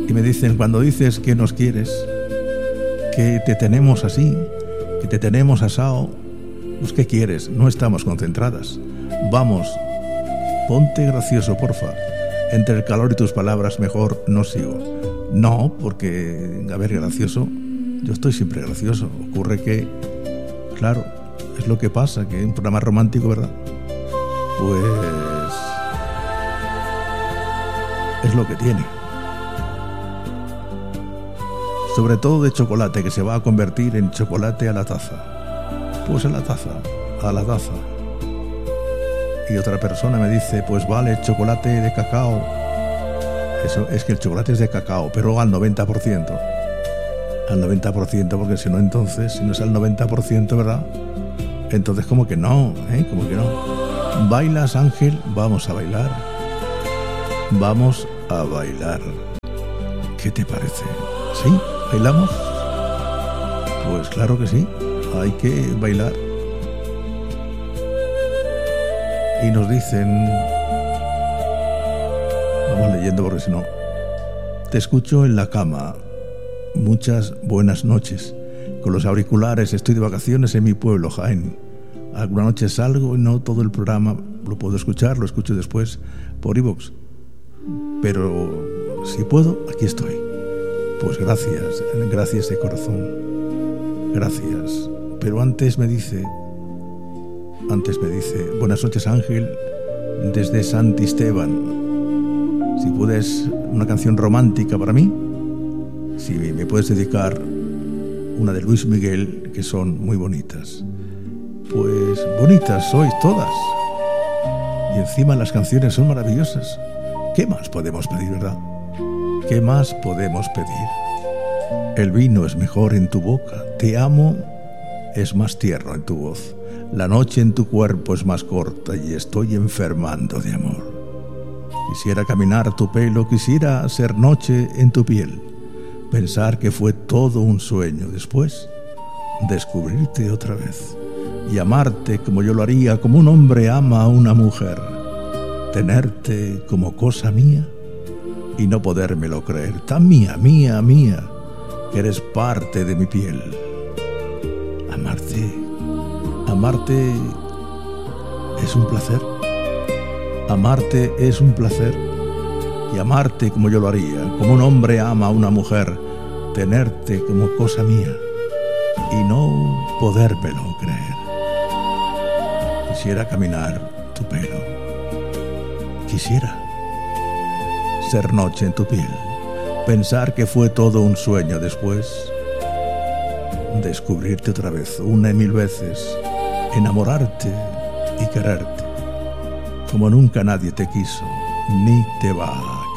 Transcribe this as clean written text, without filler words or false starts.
Y me dicen, cuando dices que nos quieres, que te tenemos así, que te tenemos asado, pues ¿qué quieres? No estamos concentradas. Vamos, ponte gracioso, porfa. Entre el calor y tus palabras mejor no sigo. No, porque, a ver, gracioso, yo estoy siempre gracioso. Ocurre que, claro, es lo que pasa, que un programa romántico, ¿verdad? Pues es lo que tiene. Sobre todo de chocolate, que se va a convertir en chocolate a la taza. Pues a la taza. Y otra persona me dice, pues vale, chocolate de cacao. Eso es que el chocolate es de cacao, pero al 90%. Al 90%, porque si no, entonces, si no es al 90%, ¿verdad? Entonces como que no, como que no. ¿Bailas, Ángel? Vamos a bailar. Vamos a bailar. ¿Qué te parece? ¿Sí? ¿Bailamos? Pues claro que sí, hay que bailar. Y nos dicen, vamos leyendo porque si no, te escucho en la cama, muchas buenas noches, con los auriculares, estoy de vacaciones en mi pueblo, Jaén. Alguna noche salgo y no todo el programa lo puedo escuchar, lo escucho después por iVoox, pero si puedo, aquí estoy. Pues gracias de corazón, gracias. Pero antes me dice, buenas noches, Ángel, desde Santisteban. Si puedes, una canción romántica para mí, si me puedes dedicar una de Luis Miguel, que son muy bonitas. Pues bonitas sois todas. Y encima las canciones son maravillosas. ¿Qué más podemos pedir, verdad? ¿Qué más podemos pedir? El vino es mejor en tu boca, te amo es más tierno en tu voz, la noche en tu cuerpo es más corta y estoy enfermando de amor. Quisiera caminar tu pelo, quisiera ser noche en tu piel, pensar que fue todo un sueño, después descubrirte otra vez y amarte como yo lo haría, como un hombre ama a una mujer, tenerte como cosa mía y no podérmelo creer, tan mía, que eres parte de mi piel. Amarte es un placer. Amarte es un placer. Y amarte como yo lo haría, como un hombre ama a una mujer, tenerte como cosa mía y no podérmelo creer. Quisiera caminar tu pelo. Quisiera ser noche en tu piel, pensar que fue todo un sueño, después descubrirte otra vez, una y mil veces, enamorarte y quererte como nunca nadie te quiso ni te va a